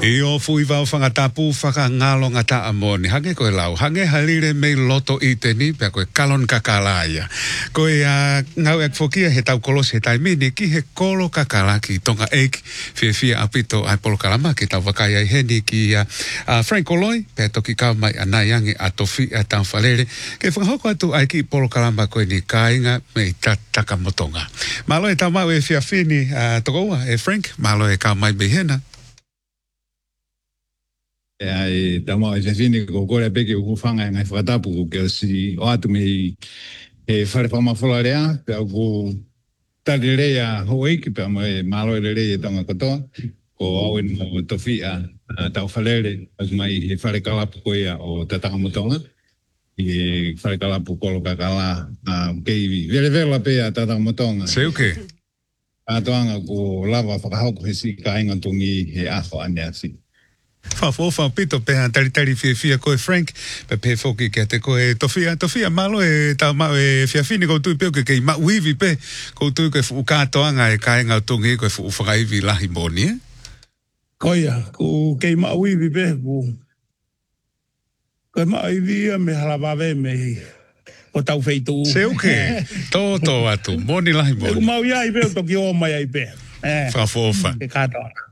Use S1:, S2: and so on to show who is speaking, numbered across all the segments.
S1: Io fui vau whangatapu whakangalo ngata amoni. Hange koe lau. Hange halire me loto i te ni pia koe kalon kakalaya. Koe ngau ek fokia he tau kolos he taimini ki he kolo kakala ki tonga eik fia apito ai polo kalama ki tau wakaya i heni ki Frank Oloi pia toki kau mai anayangi atofi a tau whalere. Ke whangahoko atu ai ki polo kalama koe ni kainga me i tataka motonga. Malo e tau mau e fia fini tokoua e Frank. Malo e kau mai behena.
S2: Ai tama e fini ko kore peke u fanga ngai whakatapu ke si o atu me e whare whamawholarea pe au tarirea hoi ki pe mai malo e tanga katoa ko au e mo tofia tau whalere as mai e whare kalapu koea o tataka motonga e whare kalapu kolo kakala kei vele pe a tataka motonga
S1: Se o ke?
S2: A toanga ko lava whakahauko he si ka inga tungi he aho ane si.
S1: Fa pito pe tari fia koe Frank pe foki ke te koe tofia malo e tau mau e fia fini ko tui peo ke ma uivi pe ko tui ke fu katoanga e kainga utungi ko fu whakaivi lahi moni e?
S3: Koia, ko kei ma uivi pe ko ma uivi me halawave me o tau feitu.
S1: Se o ke? Toto atu, moni lahi moni.
S3: Ko mau ia i pe toki o mai ai pe.
S1: Fa.
S3: Ke katoanga.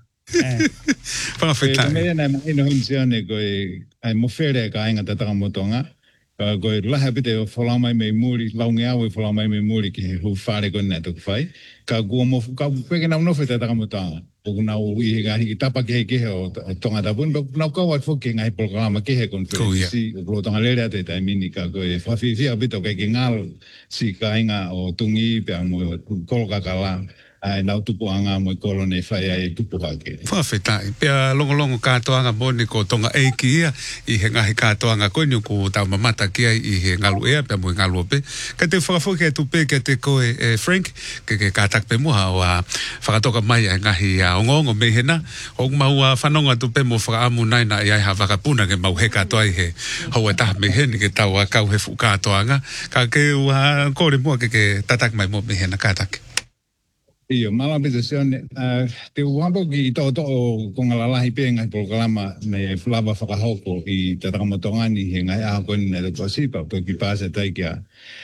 S1: Whangawhita.
S2: Mea nei mai no hunsione koe ai mowhere ka inga tataka motonga. Koe laha pite o whalamai me muri, laungi au e whalamai me muri ki he hu whare koe nei tuku whai. Ka kua mofu, ka peke nau nofe tataka motonga. Oku nau i he tapa ke he kehe o tonga tapun. Nau kau at whoki ngai programa kehe konferensi. O klo tonga lere ate tai mini ka koe whawhiwhia pito kei ki ngalo si ka inga o tungi pe mo kolo kakala. Ai nau tupu anga mo kolone whai ai tupu hake.
S1: Whawhitai. Pea longo katoanga moni ko tonga eiki ia i he ngahi katoanga koe ni ko tau mamata kia i he ngalu ea pea mo i ngalu ope. Ka te whakafoki e tupe ke te koe Frank ke katak pe muha o whakatoka mai ai ngahi ongongo me hena. Hong mau whanonga tupe mo whakaamu nai na i ai ha wakapuna ke mau he katoa i he haua taha me heni ke tau kau he katoanga. Ka ke kore mua ke tatak mai mo me hena katak.
S2: Iyo, malapita sione, te uampo ki to o kongalalahi pe ngai programa ne flava whakahoko i te rakamatongani he ngai ahakoni ne te sipa, po ki pāsa tai kia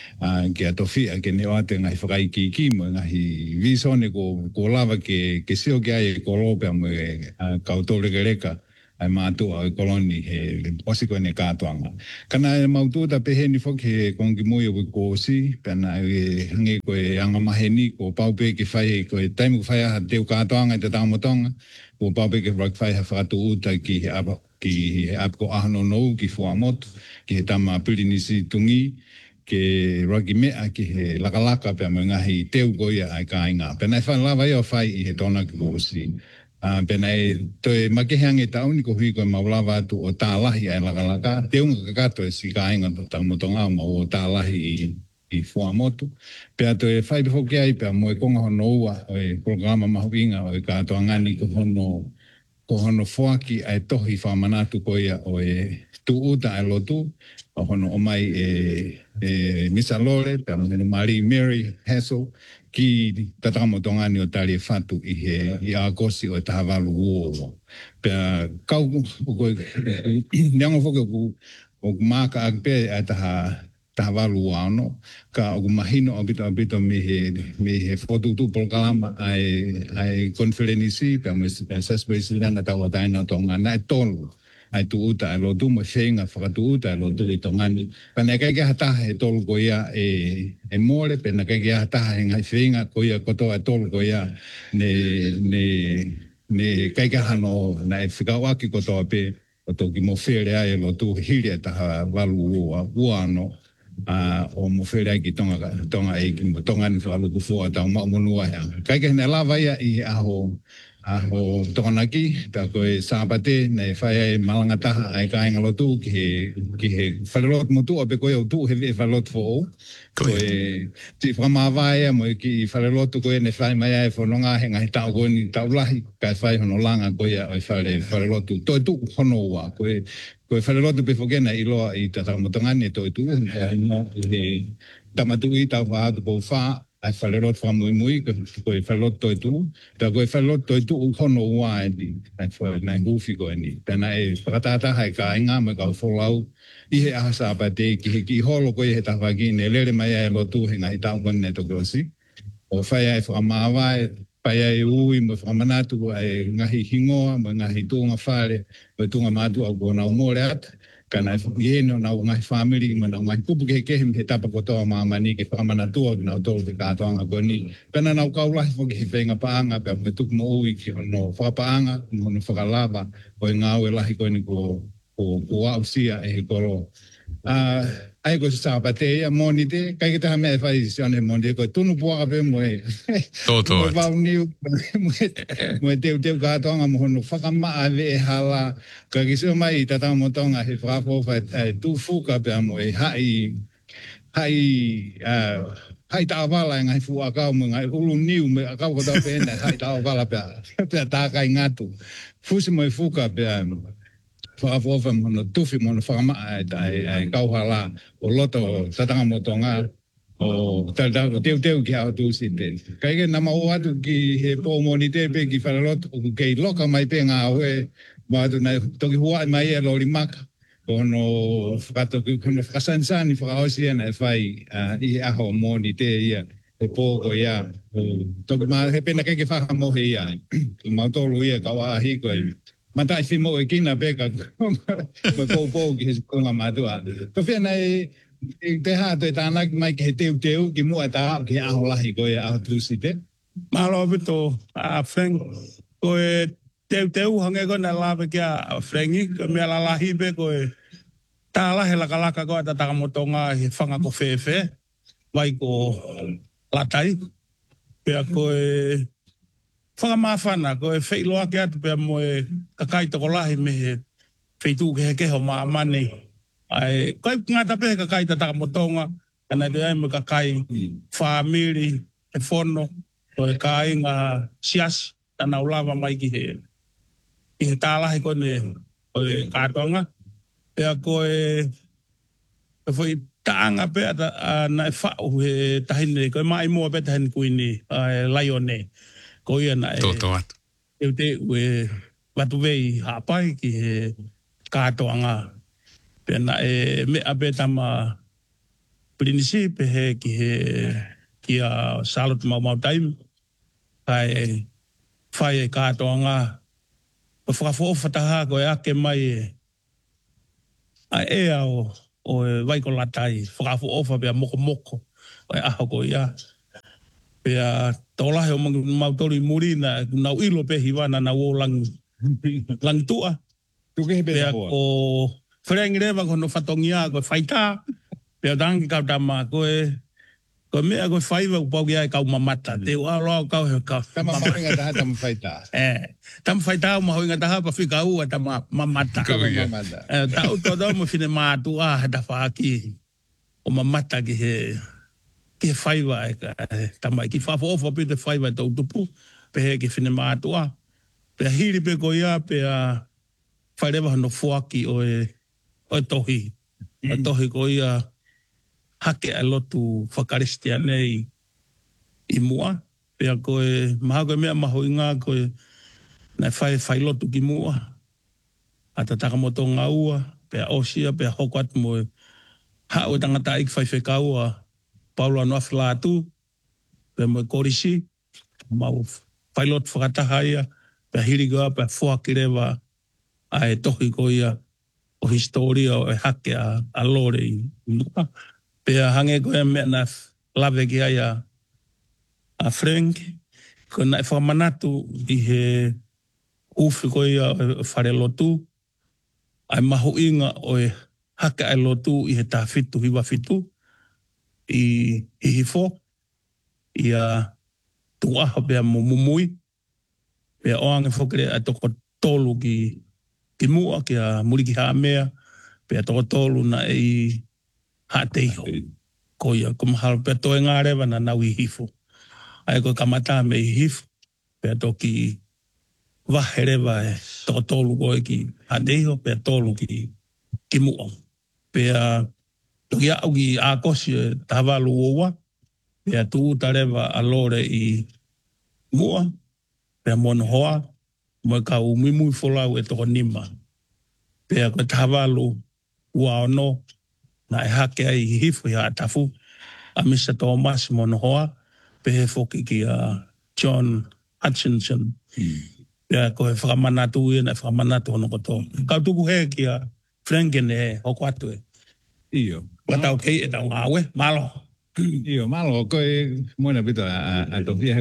S2: tofia ke ne oate ngai whakaiki ki mo ngai visone ko lava ke sio ki ai ko lope mo kautore reka ai mātua o koloni he osiko ne kātuanga. Kana e maututa pehe ni whoki he kongi moio ko si, pena e hange ko e anga maheni, ko paupe ki whai, ko e taimu ko whai aha teo kātuanga te tāmotonga, ko paupe ki whai ha whakatu uta ki he apa ko ahano nou ki whuamotu, ki he tama pirinisi tungi, ke raki mea ki he lakalaka pia mo ngahi teo goia ai ka inga. Pena e whanlawa ia whai i he tona ki ko si. Pena e toe makeheange tauni ko hui koe maulawa atu o tālahi ai lakalaka. Te unga kakato e si kāinga to tamotonga ma o tālahi i Fuamotu. Pea toe whaipe hoki ai pea mo e konga hono ua o e programa mahuinga o e katoa ngani ko hono fuaki ai tohi whamanatu ko ia o e tuuta ai lotu. O hono o mai e Misa Lore, pea mo Marie Mary Hassel, ki tatamotongani o tari whatu i agosi o taha walu uo. Pea kau neango whoke o maka akpe a taha walu uano, ka o mahino o bito me he whotutu polkalama ai konferenisi, pea mo saspe silana tawa taina tonga nai tolu. Ai tu uta ai lotu mo whenga whakatu uta ai lotu i tongani. Pena kei kia hataha e tolu ko ia e more, pena kei kia hataha e ngai whenga ko ia kotoa e tolu ko ia ne kei kia hano na e whikawaki kotoa pe o toki mo where ai e lotu hiri e taha walu uano o mo where ai ki tonga e ki mo tongani whakaluku fua tau maumonua hea. Kei kia hene lava ia i aho tokanaki, ta koe sāpate, nei whai e malangataha ai kāinga lotu ki he whalelot motu o pe koe o tu he whalelot fo o. Koe ti whamawai mo ki whalelotu koe ne whai mai ai whanonga he ngahi tau koe ni tau lahi, kai whai hono langa koe o whalelotu. Toi tu hono ua, koe whalelotu pe whokena i loa i tatau motongani e toi tu, he tamatu i tau whaatu po wha, ai whalerot whamui koe whaloto e tu, pia koe whaloto e tu ukono ua e ni, ai hufi koe ni. Pena e whakatata hai ka inga me ka wholau, i he ahasa apa te ki holo koe he tawaki, ne lere mai e lotu he ngai tau kone toko si. O whai ai whakamaawa pai ai ui mo whakamanatu ai ngahi hingoa, mo ngahi tūnga whare, mo tūnga mātu au kona umore ata. Kana ieno na ngahi family mo na ngahi kupu ke he tapa kotoa mamani ke whakamanatua na tolu te kātoanga koni. Pena na ukaulahi whoki he whenga paanga, pia me tuku mo ui ki no whakapaanga, mo no whakalava, o ngāu e lahi koni ko ausia e he koro. Ai ko sa pateia moni te kai ke taha me fai sione moni ko tunu puaka pe mo e
S1: Toto.
S2: mo va uni mo te ka tonga mo no whakama ave hala ka ki so mai tata mo tonga he frafo fa tu fuka pe mo e hai ta vala ngai fu aka mo ngai ulu niu me aka ko ta pe hai ta vala pe ta kai ngatu fusi mo fuka pe whaafofa mono tuwhi mono whakama ai kauhala o loto tatanga mo tonga o teu ki hao tūsi te. Kaike nama o atu ki he pō moni te pe ki whararoto o kei loka mai pe ngā oe ma atu nei toki huai mai e lori maka kono whakatoki kono whakasansani whakaosi ana e whai i aho moni te ia e pō ko ia toki ma he pena keke whakamohe ia mautolu ia kawa hiko e Mata i mo e kina peka me pou ki he konga matua. Ko whiana e te hātu e tāna mai ki he teu ki mua tā ki aho lahi koe aho tūsi te.
S3: Malo pito a Frank koe teu hange ko na lape ki a Franki ko mea la lahi pe koe tā lahe laka koe ta takamotonga he whanga ko whewhe vai ko latai pea koe whakamawhana, ko e whailoa ke atu pia mo e kakai toko lahi me he whaitu ke he keho maa mani. Ai, koe ngata pe he kakai ta takamotonga, ana te ai mo kakai whaamiri, e whono, ko e kai ngā sias, tana ulawa mai ki he tālahi kone o e kātonga. Pea ko e whai taanga pe na e whau he tahine, ko e mai mua pe tahine kuini, laione. Ko ia na e eu te ue watu vei hapai ki he kātoanga. Pena e mea pe tama prinisi pe he ki a salot mau taim. Kai whai e kātoanga. O whakafoofa taha ko e ake mai e ea o e waiko latai. Whakafoofa pe a moko. O e aho ko ia. Pea tolahe o mautori muri na nau ilo pe hiwana na wo lang tua. Pea ko wharengi rewa ko no whatongia ko whaita. Pea tangi kau tama ko mea ko whaiva upau kia e kau mamata. Te ua loa kau he kau.
S2: Tama mahoinga taha tama whaita.
S3: Tama whaita o mahoinga taha pa whika ua tama mamata. Ta uto tau mo whine mātua he ta whaaki. O mamata ki he ke whaiva e ka tamai ki whawhoofa pe te whaiva e tau tupu pe he ke whine mātua pe hiri pe ko ia pe a whairewa hano fuaki o e tohi o tohi ko ia hake a lotu whakaristia nei i mua pe a ko e maha ko e mea maho inga ko e na whai lotu ki mua a ta takamoto ngā ua pe a osia pe a hoko atu mo e hao tangata ik whai whekaua Paulo anua whalatu, pe mo korisi, mau whailot whakataha ia, pe hirigoa, pe whuakirewa, a e tohi ko ia, o historia, o e hake a lore i nuka. Pe a hange ko ia mea na lawe ki aia a Frank, ko na e whamanatu i he uwhi ko ia whare lotu, ai maho inga o e hake a lotu i he tā fitu, hiwa fitu, i hifo, i a tuaha pia mo mumui, pia oange whokere a toko tolu ki mua, ki a muri ki haa mea, pia toko tolu na i haa teiho. Ko ia, ko mahalo pia toe ngā rewa na nau i hifo. Ai ko kamata me i hifo, pia toki wahe rewa e toko tolu koe ki haa teiho, pia tolu ki mua. Pia toki au ki a kosi e tawalu oua, Pea tu tarewa alore I mua. Pea mono hoa. Mo ka umimu folau e toko nima. Pea ko tavalu ua ono. Na e hake ai hifu ya atafu. A Mr. Thomas mono hoa. Pehe foki ki a John Hutchinson. Pea ko e whakamanatu ia na whakamanatu ono koto. Kau tuku he ki a Franken e hoko atu e.
S2: Iyo.
S3: Watau kei e tau ngawe. Malo.
S2: Iyo, malo, koe moina pito a tofia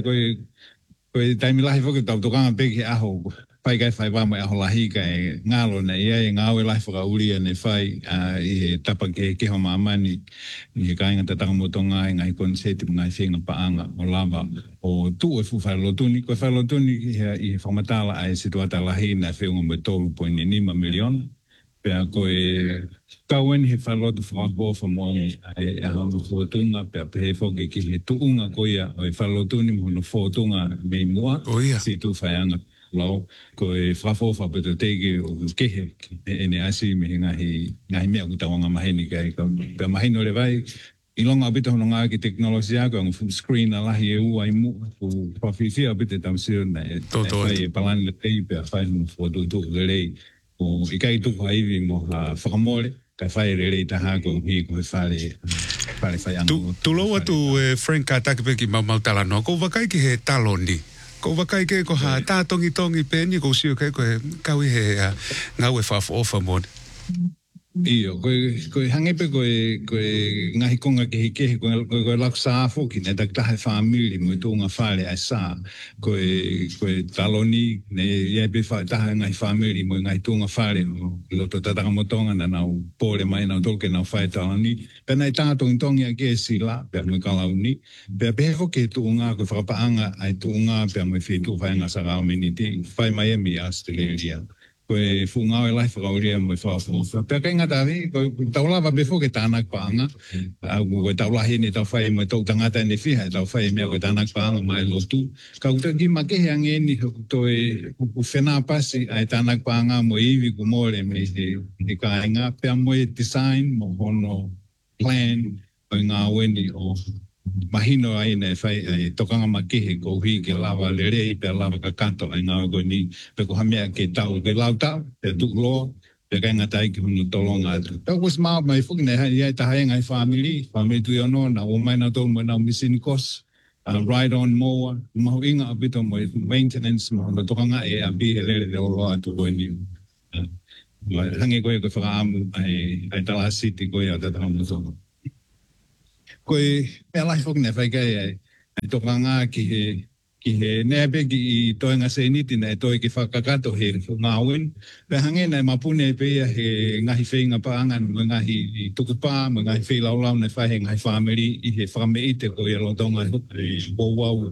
S2: koe taimilahi foki tau tokanga peki aho pai kai whai wama aho lahi kai ngalo na ia e ngawe lahi whakauria ne whai I he tapa ke keho maamani I he kainga te takamotonga I ngai konseti ngai whenga paanga o lava o tu e fu whailotuni koe whailotuni I he whamatala ai situata lahi na whenga me 12.5 milion pea koe kauen he whalotu whakapofa moani e ahangu whotunga pea pehe whoke ki he tuunga koia o e whalotuni mohono whotunga mei mua si tu whaianga lau koe whafofa peto teke o kehe ene asi me ngahi mea kutawanga maheni kai pea maheni ole vai ilonga apita hono ngā ki teknolosia ko ang full screen alahi e ua I mu fu whawhiwhia apita tamsio na e whai e palani le tei pea whai no whotutu le rei o ikai tuku haiwi mo whakamore kai whai rerei taha ko hi ko whare whai ango.
S1: Tu loa tu Frank Katakipeki mau talanoa, ko wakai ki he taloni. Ko wakai ke ko ha tātongi pēni ko siu kai ko he kaui he ngau e whaafu ofa mone.
S2: Iyo, koe hangepe koe ngahi konga ke hikehe, koe lak saafo ki ne tak tahe whaamili mo tūnga whare ai sā. Koe taloni, ne iepe tahe ngahi whaamili mo ngahi tūnga whare o loto tatakamotonga na nau pōre mai nau tolke nau whae taloni. Pena I tātongi tongi a ke sila, pia mo kalauni. Pia peho ke tūnga, koe whakapaanga ai tūnga, pia mo whitu whaenga sa rao miniti, whae Miami Australia. Koe whungau e lai whakauria mo whaafofa. Pea kai ngatawi, koe taulawa befo ke tānak paanga. Koe taulahi ne tau whai mo tau tangata ne whiha, tau whai mea koe tānak paanga mai lotu. Ka utaki makehe angeni toi whenā pasi ai tānak paanga mo iwi kumore me he kāinga. Pea mo e design mo hono plan o ngā weni o mahino ai nei whai ai tokanga makehe ko hui ke lava le rei pe lava ka kanto ai ngā ko ni pe ko hamea ke tau ke lau tau pe tuk loa pe kai ngatai ki hunu tolonga atu. Tau kus maa mai fuki nei hai tahae ngai family tu yono na o mai na tolu mo na missing cost ride on mower mahu inga apito mo maintenance mo na tokanga e api hele le oloa atu ko ni. Hange koe ko whakaamu ai tala city koe a tata hamu tonga. Koe mea lai whok ne whai kai ai tokanga ki he neape ki I toenga se niti na e toi ki whakakato he ngāwen. Pe hange nei mapune pia he ngahi whenga paangan mo ngahi tukupā, mo ngahi whi laulau ne whai he ngahi whameri I he whameite ko I lotonga o wau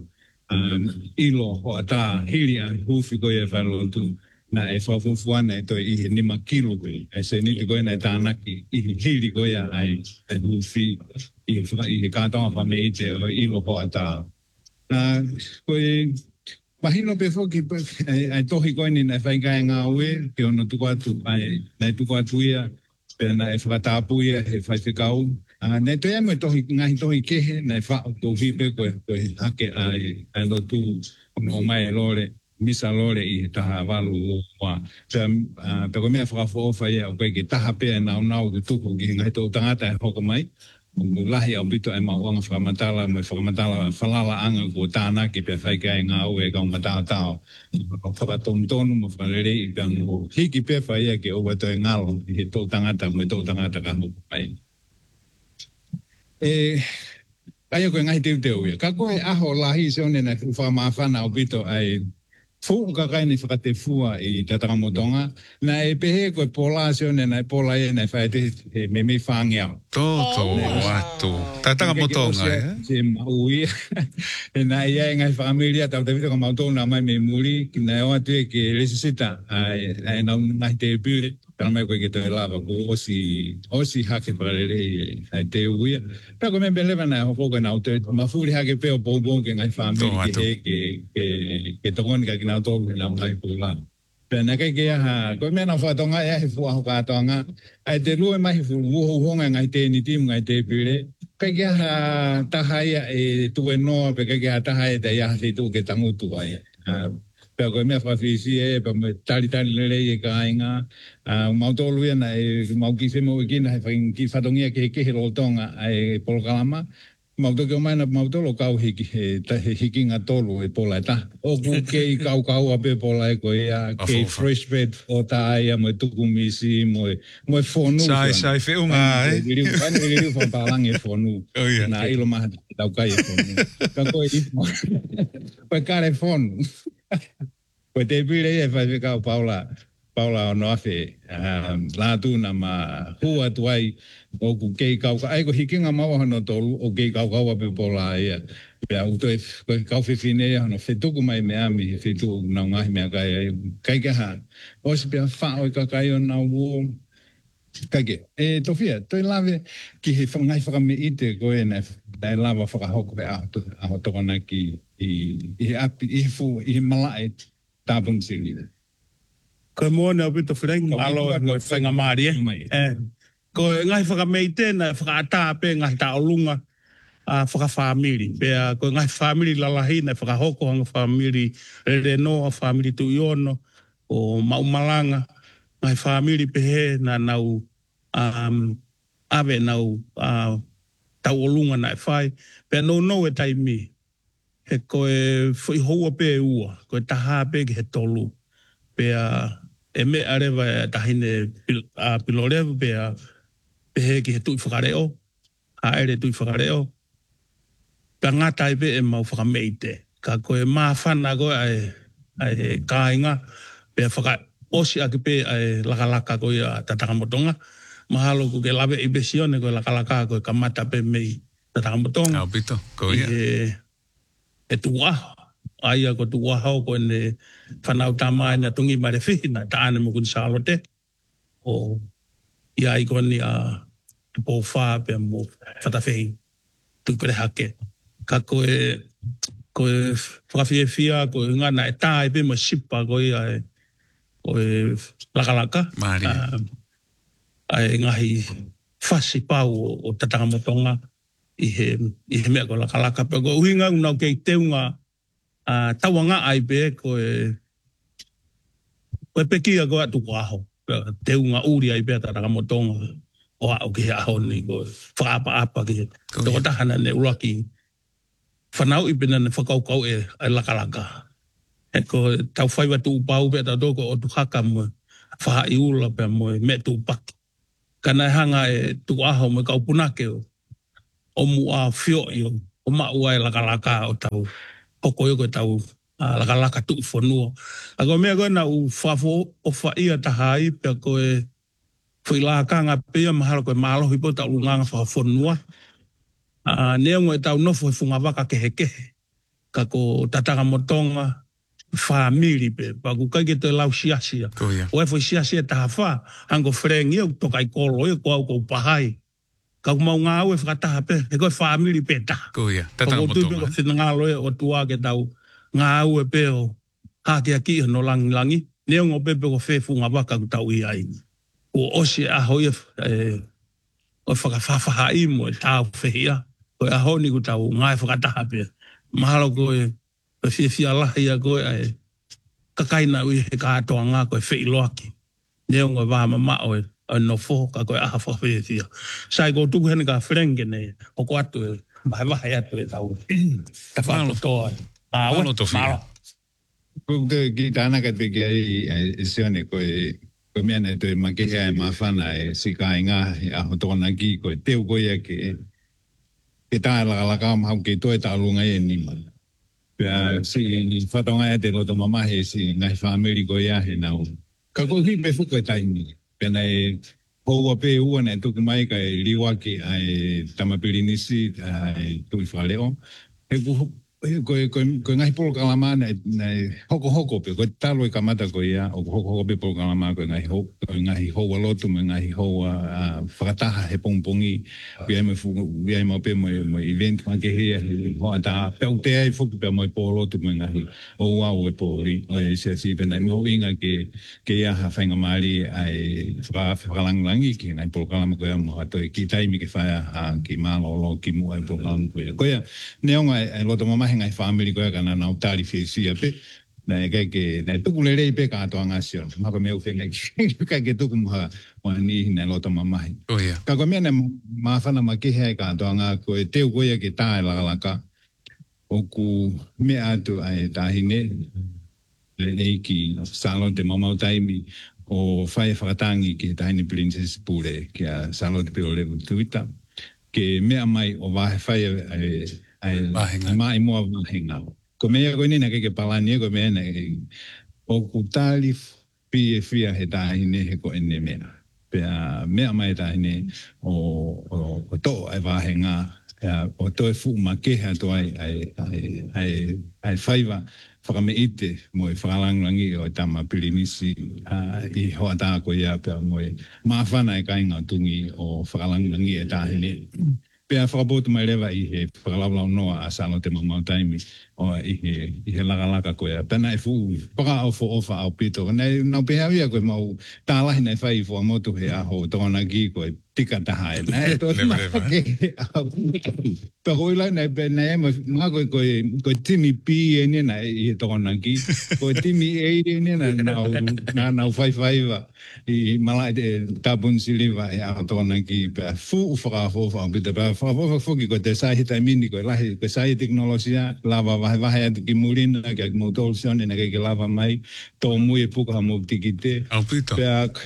S2: ilo ho ata hiri a hufi ko I whalotu. Na e whafufuana e toi I he nima kilo koe. E se niti koe nei tānaki I he hiri koe ai hufi. I he kātonga whameite o ilo ho ata. Koe mahino pe whoki ai tohi koe ni nei whaikai ngā ue, ke ono tuku atu ai nei tuku atu ia, pe na e whakatapu ia he whaifekau. Nei toi amo ngahi tohi kehe, nei whao tō hipe koe hake ai lotu no mai lore, misa lore I he taha walu o mua. Pe koe mea whakafoofa ia o koe ke taha pea nau ke tuku ki ngahi tō tangata e hoko mai. Lahi au bito e mauanga whakamatala me whakamatala whalala anga ko tāna ki pia whaikai ngā ue kau matao tao. Whakatomtonu mo whalerei I pia ngō hiki pia whaia ke owa toi ngalo I he tō tangata me tō tangata ka hoku pai. Kaya koe ngahi teu ia. Ka koe aho lahi se one na whakamawhana au bito ai fu ka kai ni whakate fua I tatakamotonga. Na e pehe koe pola se one na e pola e na whaete me whangeau.
S1: Toto atu. Tatakamotonga e?
S2: Se maui. E na ia e ngai familia tau te vita ka mautona mai me muri. Ki na e oa tue ke resisita. E na nahi te pure. Tana mai koe ke te lava ko osi hake parere ai te uia. Pea koe me belewa na hoko koe nau te mafuri hake peo poubon ke ngai familia ke tokoni ka ki nau tōku nau mai pula. Pea na kai ke aha, koe mea nau whatonga ea he fua hoka atonga. Ai te rue mai he furu wuho honga ngai te ni timu ngai te pire. kai kia tahaya e tu no pe kai kia tahaya te ya se tu ke tangu tu ai. Pe ko me fa fisi e pe me tali le e ka inga mau to lu na e mau ki se mo ki na fa ki fa dongia ke lo tonga ai pol kalama mau to ke mai na mau to lo kau hiki ta hiki nga tolu e pola ta o ku ke kau a pe pola e ko ia ke fresh bed o ta ia mo tu kumisi mo fonu
S1: sai fe unga e
S2: Riu fa palang e fonu na ilo ma tau kai e fonu ka ko i pa kare fonu ko te pire e fa ka Paula no afe la tu na ma hua tuai o ku ke kau ai ko hikinga mau no tolu o ke kau pe pola ia pe au to ko kau fe fine no fe tu mai me ami fe tu na ngai me kai ka ha o se pe fa o ka kai na wo kai e to fia to lave ki he ngai fa me ite ko e na dai lava fa hok pe a to na ki i api i fu i malai tabung sili
S3: Ko mo na bito freng malo no fenga mari ko ngai whakameite na whakaata pe ngai taolunga a whakafamili pe ko ngai family lalahi na whakahoko hanga family reno a family tu iono o maumalanga ngai family pe he na nau ave nau taolunga na whai pe no e taimi he ko e whaihoa pe ua ko e taha pe ke he tolu pe e me arewa tahine pilorewa pe he ki he tui whakareo, haere tui whakareo. Ka ngata i pe e mau whakameite. Ka koe maa whana koe ai kāinga, pe whaka osi aki pe ai lakalaka koe a tatakamotonga. Mahalo ko ke lawe i besione koe lakalaka koe kamata pe mei tatakamotonga.
S1: Au pito, ko ia.
S3: E tuaho. Aia ko tu wahau ko ne whanau tamai na tungi mare whihi na taane mo kun salote. O ia i ko ni a po wha pe mo whatawhi tu kore hake. Ka koe whakawhiawhia ko ngana e tae pe mo sipa ko ia ko e lakalaka.
S1: Mari.
S3: Ai ngahi whasi pau o tatakamotonga i he mea ko lakalaka. Pe ko uhinga unau kei teunga tawanga ai pe ko e pekia ko atu aho te unga uri ai pe ta motonga o au ke aho ni ko whaapa apa ke to tahana ne uraki whanau i pena ne whakaukau e lakalaka e ko tau whaiwa tu pau pe ta toko o tu haka mo wha i ula pe mo me tu paki kana hanga e tu aho mo kaupunake o mua fio i o maua e lakalaka o tau Poko yo ko tau lakalaka tu fonua. Ako mea koe na u whafo o whaia tahai pia koe whailakanga pia mahalo koe mālohi po tau lunganga whafonua. Nea ngoe tau nofo he funga waka kehe. Ka ko tataka motonga whamiri pe. Paku kai ke te lau siasia. O e fo siasia taha wha. Hango frengi au toka i kolo e ko au ko pahai. Ka mau ngā au e whakataha pe, e koe whaamiri pe ta.
S1: Kuia, tatanga motonga.
S3: Ko tūpiko whina ngā loe o tua ke tau ngā au e pe o hākia ki no langi. Neo ngō pepe ko whewhunga waka ku tau i ai. Ko osi aho i o whakawhawha i mo e tāu whehia. Ko e aho ni ku tau ngā e whakataha pe. Mahalo koe, ko whiawhia lahi a koe e kakaina ui he kātoa ngā koe whei loaki. Neo ngō wāma mao e no fo ka ko a fo fe tia sai go tu hen ka frenge ne o ko atu vai vai atu e tau ta fa to
S1: a to fia
S2: ko de gitana ka te ai sione ko ko me ne te ma ke ai ma fana e sika inga a ho to na ki ko te ko ia ke ta la ka ma ke to ta lunga e ni ma si ni fa to nga e te lo to mama he si na family ko ia he na ka ko hi be fu ko ta ni pena e houa pe ua ne tuku mai ka e liwaki ai tamapirinisi ai tui whaleo. He Ko ngai polo kalama nei hoko pe ko talo kamata ko ia o hoko pe polo kalama ko ngai ho lotu me ngai ho frataha he pongpongi pe me pe mo event ma ke he ho ata pe o te ai fu pe mo polo tu me ngai o wa o poli o se si pe nei mo inga ke ia ha fainga mali ai lang ki ngai polo kalama ko mo ato ki tai mi ke fa ki malo lo ki mo ai polo kalama ko ia neonga ai loto mama ngai family ko kana na utali fisia pe na ke na tukulele pe ka to angasio ma ko me ufenga ka ke tuku ma ni na loto mama
S1: oh yeah
S2: ka ko me na ma fana ma ke he ka to anga ko te ko ya ke ta la ka o ku me atu ai ta hine le ki salon de mama taimi o fai fratangi ke ta hine princess pure ke salon de pe le tuita ke me mai o va fai ai mai mo hinga ko me ko ni na ke palani ko me na o kutali fia he ta ine he ko ene me pe me mai ta ine o to ai va hinga o to fu ma ke ha to ai faiva fa me ite mo falang langi o tama pilimisi I ho ata ko ya pe mo ma fa na ka inga tungi o falang langi ta ine pe a whakabotu mai lewa I he whakalawlau noa a salo te mamau taimi o I he lakalaka koe. Pena e fu paka au fo ofa au pito. Nei nau pe hawia koe mau tālahi nei whai fua motu he aho tōna ki koe tika taha e. Nei tōna ke au. Pe hoi lai nei pe nei ema ngā koe timi pi e nena I he tōna ki. Koe timi e nena nau whai wa. I malai te tabun siliva e aho tōna ki. Pe fu whakafofa au pito. Pe whakafofa fuki koe te sahi tai mini koe lahi. Koe sahi teknolosia lava vahe atu ki mulina ke mo tolsione na ke lava mai to mui puka mo tikite
S1: au pito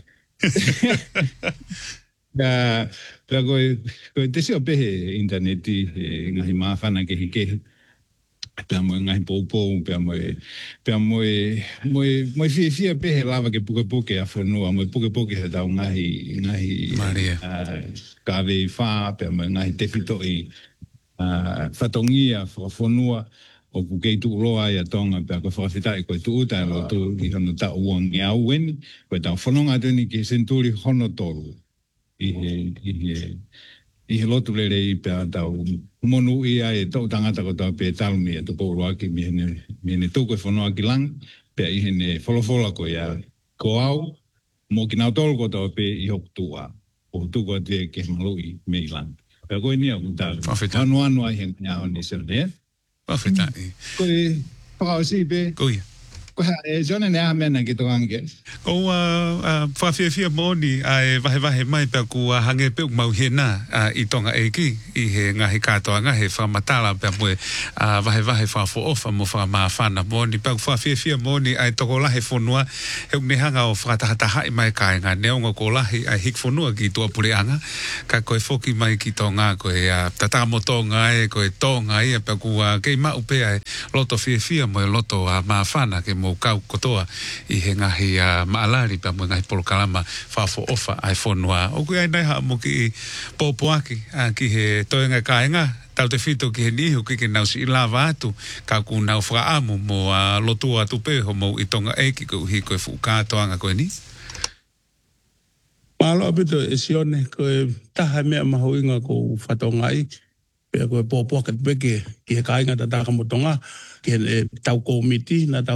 S2: pe ko te sio pe interneti ngai mafana ke pe mo ngai popo pe mo fia pe lava ke puka a fonua mo puka he da ngai
S1: Maria
S2: ka ve fa pe mo ngai te fito I fatongia fonua o kukei tu loa ia tonga pe ko whakawhitai koe tu uta lo tu I hono ta uang i au weni koe tau whanonga tuni ki senturi hono toru I he lotu lere I pe tau monu ia e tau tangata ko tau pe talmi e tuko uruaki mi hene tu koe whanonga ki lang pe I hene wholofola ko ia ko au mo ki nau tolu ko tau pe I hok tua o tu ko te ke malui me I lang pe koe nia kuta anu ai he ngā honi sene
S1: Whawhita
S2: Koe whakao si pe.
S1: Koe
S2: Koe e zone nea mena ki tō ange.
S1: Ko whawhiawhia mōni ai wahe mai pia ku hange peu mau hena I tonga eiki I he ngahi katoanga he whamatala pia mue wahe whawho ofa mo whamawhana mōni pia ku whawhiawhia mōni ai toko lahe whonua heu nehanga o whakatahataha I mai kāinga neonga ko lahe ai hik whonua ki tua pureanga ka koe whoki mai ki tonga koe tatamo tonga e koe tonga ia pia ku kei mau pia loto whiawhia mo loto mawhana ke mo kau kotoa I he ngahi maalari pa mo ngahi polokalama whawho ofa ai whonua. O kui ai nei ha mo ki pōpoaki ki he toenga kāinga tau te whito ki he nihu ki ke nausi I lava atu ka ku nau whaamu mo lotua atu peho mo I tonga eiki ko hi koe whukātoanga koe ni?
S3: Malo apito e sione koe taha mea mahoinga ko whatongai pe koe pōpoaka te peke ki he kāinga ta taka motonga ki he tau komiti na tau